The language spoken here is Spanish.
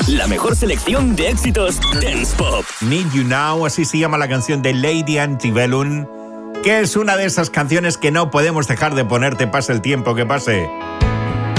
La mejor selección de éxitos dance pop. Need You Now, así se llama la canción de Lady Antebellum, que es una de esas canciones que no podemos dejar de ponerte pase el tiempo que pase.